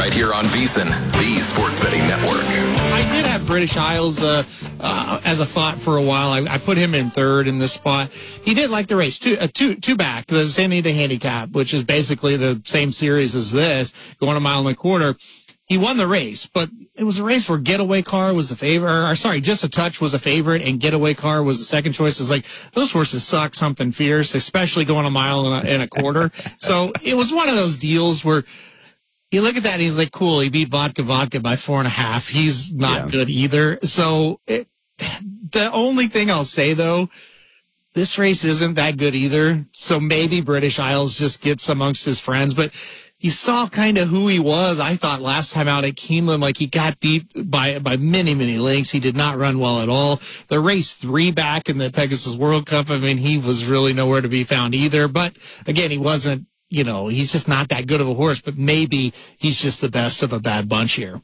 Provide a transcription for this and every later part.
right here on VSiN, the Sports Betting Network. I did have British Isles as a thought for a while. I put him in third in this spot. He did like the race, two back, the Santa Anita Handicap, which is basically the same series as this, going a mile and a quarter. He won the race, but it was a race where Getaway Car was the favorite, or sorry, Just a Touch was a favorite, and Getaway Car was the second choice. It's like, those horses suck something fierce, especially going a mile and a quarter. So it was one of those deals where you look at that and he's like, cool, he beat Vodka by 4.5. He's not good either. So the only thing I'll say, though, this race isn't that good either. So maybe British Isles just gets amongst his friends. But you saw kind of who he was, I thought, last time out at Keeneland. Like, he got beat by many, many lengths. He did not run well at all. The race 3 back in the Pegasus World Cup, I mean, he was really nowhere to be found either. But, again, he wasn't, he's just not that good of a horse. But maybe he's just the best of a bad bunch here.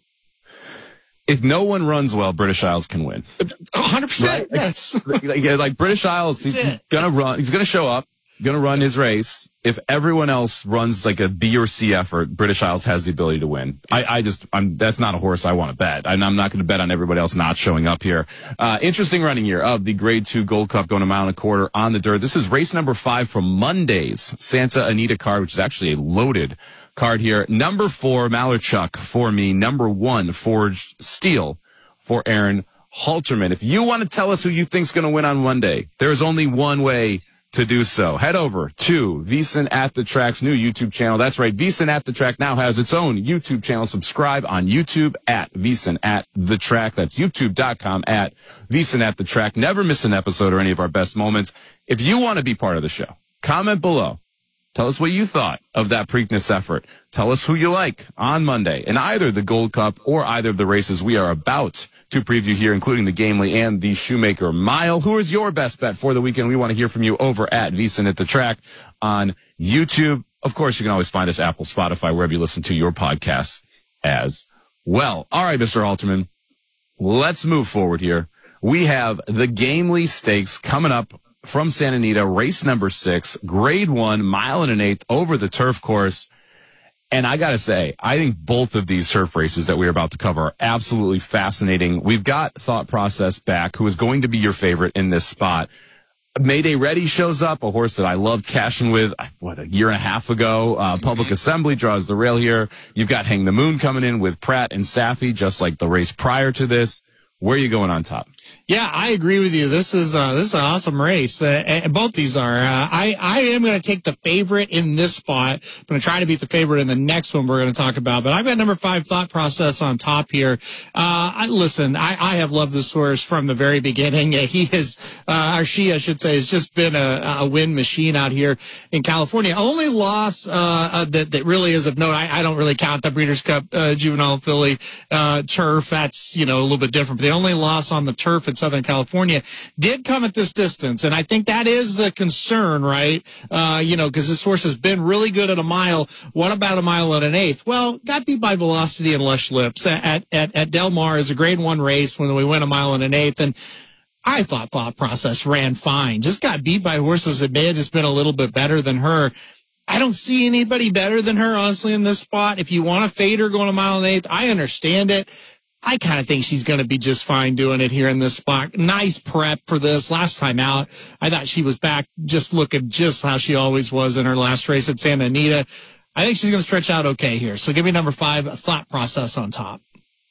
If no one runs well, British Isles can win. 100%, right? yes. Like British Isles, he's going to run. He's going to show up. Going to run his race. If everyone else runs like a B or C effort, British Isles has the ability to win. That's not a horse I want to bet. I'm not going to bet on everybody else not showing up here. Interesting running year of the Grade 2 Gold Cup, going a mile and a quarter on the dirt. This is race number 5 from Monday's Santa Anita card, which is actually a loaded card here. Number 4, Malarchuk for me. Number 1, Forged Steel for Aaron Halterman. If you want to tell us who you think's going to win on Monday, there's only one way to do so. Head over to VSiN at the Track's new YouTube channel. That's right. VSiN at the Track now has its own YouTube channel. Subscribe on YouTube at VSiN at the Track. That's youtube.com at VSiN at the Track. Never miss an episode or any of our best moments. If you want to be part of the show, comment below. Tell us what you thought of that Preakness effort. Tell us who you like on Monday in either the Gold Cup or either of the races we are about to preview here, including the Gamely and the Shoemaker Mile. Who is your best bet for the weekend? We want to hear from you over at VSiN at the Track on YouTube. Of course, you can always find us Apple, Spotify, wherever you listen to your podcasts as well. All right, Mr. Halterman, let's move forward here. We have the Gamely Stakes coming up from Santa Anita, race number 6, Grade 1, mile and an eighth over the turf course. And I got to say, I think both of these turf races that we're about to cover are absolutely fascinating. We've got Thought Process back, who is going to be your favorite in this spot. Mayday Ready shows up, a horse that I loved cashing with, a year and a half ago. Public Assembly draws the rail here. You've got Hang the Moon coming in with Pratt and Safi, just like the race prior to this. Where are you going on top? Yeah, I agree with you. This is an awesome race. Both these are. I am going to take the favorite in this spot. I'm going to try to beat the favorite in the next one we're going to talk about. But I've got number 5, Thought Process, on top here. I have loved this horse from the very beginning. He is, or she, I should say, has just been a win machine out here in California. Only loss that really is of note. I don't really count the Breeders' Cup Juvenile Filly turf. That's a little bit different. But the only loss on the turf in Southern California did come at this distance. And I think that is the concern, right? Because this horse has been really good at a mile. What about a mile and an eighth? Well, got beat by Velocity and Lush Lips at Del Mar is a Grade 1 race when we went a mile and an eighth. And I thought Process ran fine. Just got beat by horses that may have just been a little bit better than her. I don't see anybody better than her, honestly, in this spot. If you want to fade her going a mile and an eighth, I understand it. I kind of think she's going to be just fine doing it here in this spot. Nice prep for this. Last time out, I thought she was back just looking just how she always was in her last race at Santa Anita. I think she's going to stretch out okay here. So give me number 5, Thought Process, on top.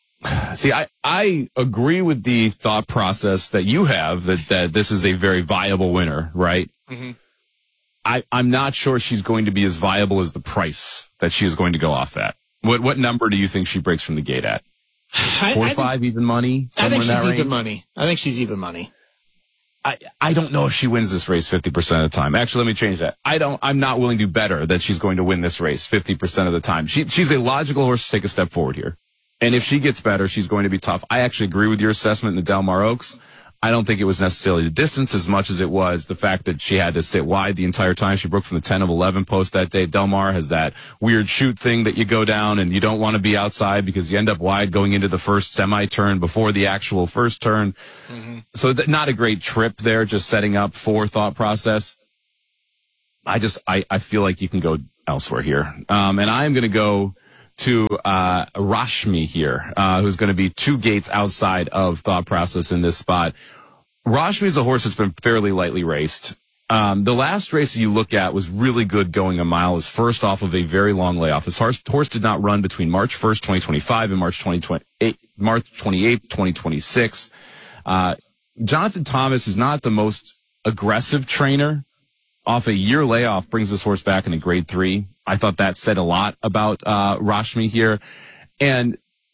See, I agree with the thought process that you have, that this is a very viable winner, right? Mm-hmm. I'm not sure she's going to be as viable as the price that she is going to go off at. What number do you think she breaks from the gate at? 45 even money? I think she's even range? money. I think she's even money. I don't know if she wins this race 50% of the time. Actually, let me change that. I'm not willing to bet her that she's going to win this race 50% of the time. She's a logical horse to take a step forward here. And if she gets better, she's going to be tough. I actually agree with your assessment in the Del Mar Oaks. I don't think it was necessarily the distance as much as it was the fact that she had to sit wide the entire time. She broke from the 10 of 11 post that day. Del Mar has that weird shoot thing that you go down and you don't want to be outside because you end up wide going into the first semi-turn before the actual first turn. Mm-hmm. So not a great trip there, just setting up for Thought Process. I feel like you can go elsewhere here. And I am going to go to Rashmi here, who's going to be 2 gates outside of Thought Process in this spot. Rashmi is a horse that's been fairly lightly raced. The last race you look at was really good going a mile. Is first off of a very long layoff. This horse did not run between March 1st, 2025 and March 28th, 2026. Jonathan Thomas, who's not the most aggressive trainer, off a year layoff brings this horse back in a grade 3. I thought that said a lot about Rashmi here. And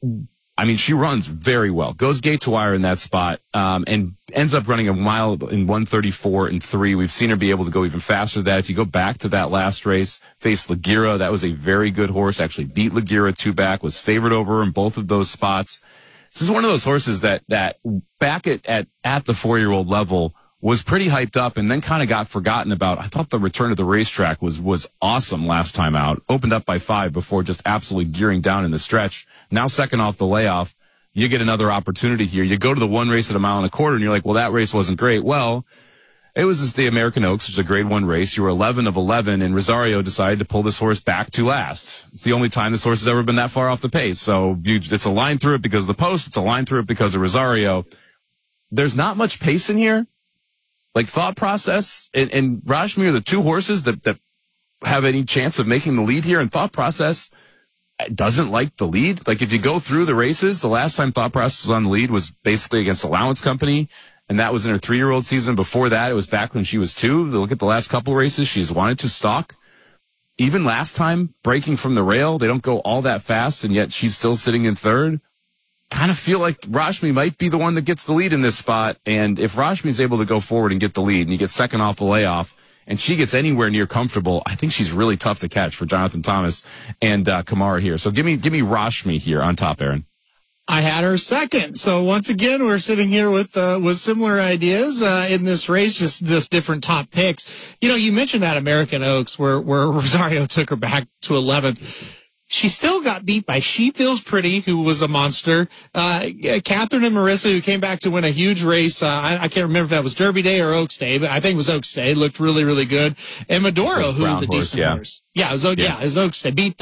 I mean, she runs very well. Goes gate to wire in that spot, and ends up running a mile in 1:34 and 3. We've seen her be able to go even faster than that. If you go back to that last race, faced Lagira, that was a very good horse. Actually beat Lagira 2 back, was favored over her in both of those spots. This is one of those horses that back at the 4-year-old level was pretty hyped up and then kind of got forgotten about. I thought the return to the racetrack was awesome last time out. Opened up by 5 before just absolutely gearing down in the stretch. Now second off the layoff, you get another opportunity here. You go to the 1 race at a mile and a quarter and you're like, well, that race wasn't great. Well, it was just the American Oaks, which is a grade 1 race. You were 11 of 11 and Rosario decided to pull this horse back to last. It's the only time this horse has ever been that far off the pace. So it's a line through it because of the post. It's a line through it because of Rosario. There's not much pace in here. Like Thought Process and Rashmi are the 2 horses that have any chance of making the lead here. And Thought Process doesn't like the lead. Like if you go through the races, the last time Thought Process was on the lead was basically against Allowance Company. And that was in her 3-year-old season. Before that, it was back when she was 2. Look at the last couple races. She's wanted to stalk. Even last time, breaking from the rail, they don't go all that fast, and yet she's still sitting in 3rd. Kind of feel like Rashmi might be the one that gets the lead in this spot. And if Rashmi is able to go forward and get the lead and you get second off the layoff and she gets anywhere near comfortable, I think she's really tough to catch for Jonathan Thomas and Kamara here. So give me Rashmi here on top, Aaron. I had her second. So once again, we're sitting here with similar ideas, in this race, just different top picks. You know, you mentioned that American Oaks where Rosario took her back to 11th. She still got beat by She Feels Pretty, who was a monster. Catherine and Marissa, who came back to win a huge race. I can't remember if that was Derby Day or Oaks Day, but I think it was Oaks Day. Looked really, really good. And Medoro, who was a decent horse. Yeah, it was Oaks Day. Beat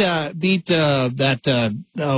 that,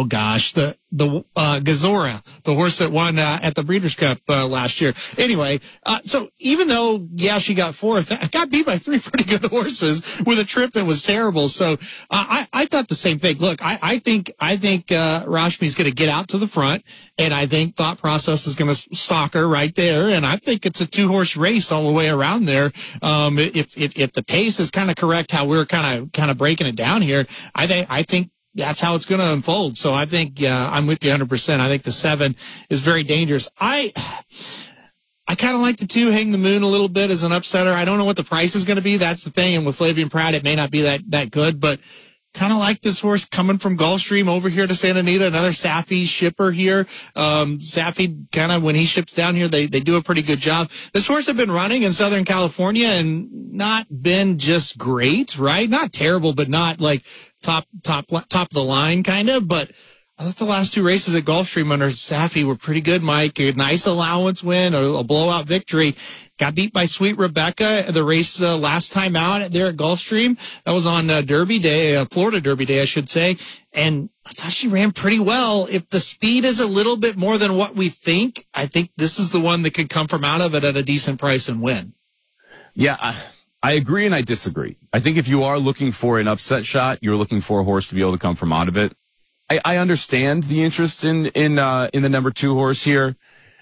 Gazora, the horse that won, at the Breeders' Cup, last year. Anyway, so even though, she got 4th, got beat by 3 pretty good horses with a trip that was terrible. So, I thought the same thing. Look, I think Rashmi's going to get out to the front, and I think Thought Process is going to stalk her right there. And I think it's a 2-horse race all the way around there. If the pace is kind of correct, how we're kind of breaking it down here, I think that's how it's going to unfold. So I think, I'm with you 100%. I think the 7 is very dangerous. I kind of like the 2, Hang the Moon, a little bit as an upsetter. I don't know what the price is going to be. That's the thing. And with Flavian Pratt, it may not be that good, but kind of like this horse coming from Gulfstream over here to Santa Anita, another Safi shipper here. Safi kind of, when he ships down here, they do a pretty good job. This horse had been running in Southern California and not been just great, right? Not terrible, but not like top of the line kind of, but I thought the last 2 races at Gulfstream under Safi were pretty good, Mike. A nice allowance win or a blowout victory. Got beat by Sweet Rebecca the race last time out there at Gulfstream. That was on Derby Day, Florida Derby Day, I should say. And I thought she ran pretty well. If the speed is a little bit more than what we think, I think this is the one that could come from out of it at a decent price and win. Yeah, I agree and I disagree. I think if you are looking for an upset shot, you're looking for a horse to be able to come from out of it. I understand the interest in the number 2 horse here.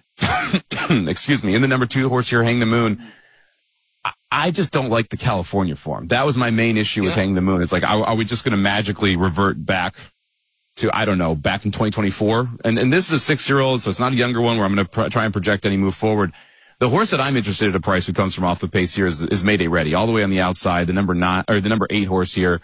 Excuse me, in the number 2 horse here, Hang the Moon. I just don't like the California form. That was my main issue with Hang the Moon. It's like, are we just going to magically revert back to, I don't know, back in 2024? And this is a 6-year-old, so it's not a younger one where I'm going to try and project any move forward. The horse that I'm interested in at a price who comes from off the pace here is Mayday Ready, all the way on the outside, the number 8 horse here.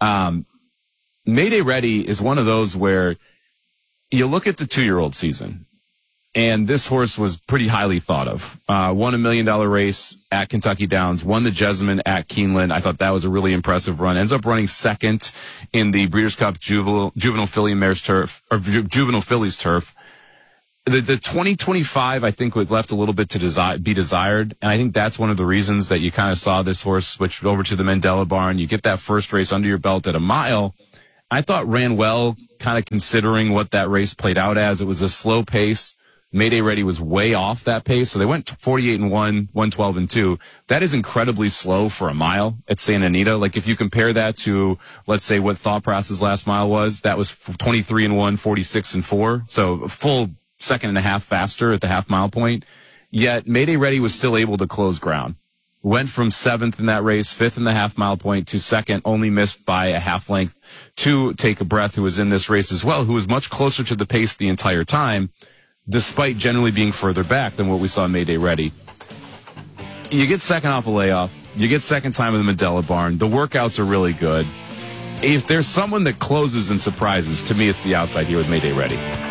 Mayday Ready is one of those where you look at the 2-year-old season, and this horse was pretty highly thought of. Won $1 million race at Kentucky Downs, won the Jessamine at Keeneland. I thought that was a really impressive run. Ends up running 2nd in the Breeders' Cup Juvenile Filly Mares Turf, or Juvenile Fillies Turf. The 2025, I think, was left a little bit to be desired, and I think that's one of the reasons that you kind of saw this horse switch over to the Mandela barn. You get that first race under your belt at a mile. I thought ran well, kind of considering what that race played out as. It was a slow pace. Mayday Ready was way off that pace. So they went 48-1, 112-2. That is incredibly slow for a mile at Santa Anita. Like if you compare that to, let's say, what Thought Process's last mile was, that was 23-1, 46-4. So a full second and a half faster at the half mile point. Yet Mayday Ready was still able to close ground. Went from 7th in that race, 5th in the half mile point, to 2nd, only missed by a half length to Take a Breath, who was in this race as well, who was much closer to the pace the entire time, despite generally being further back than what we saw in Mayday Ready. You get second off a layoff. You get second time in the Medela Barn. The workouts are really good. If there's someone that closes and surprises, to me it's the outside here with Mayday Ready.